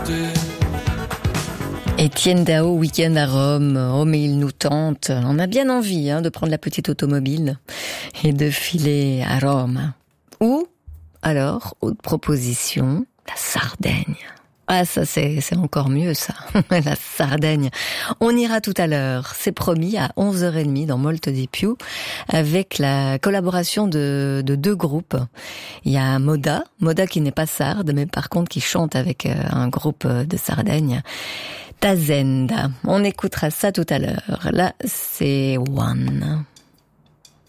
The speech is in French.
Étienne Dao, week-end à Rome. Oh, mais il nous tente. On a bien envie de prendre la petite automobile et de filer à Rome. Ou, alors, autre proposition, la Sardaigne. Ah, ça, c'est encore mieux, ça. La Sardaigne. On ira tout à l'heure. C'est promis, à 11h30 dans Molto di Più, avec la collaboration de deux groupes. Il y a Moda qui n'est pas sarde, mais par contre qui chante avec un groupe de Sardaigne. Tazenda. On écoutera ça tout à l'heure. Là, c'est One.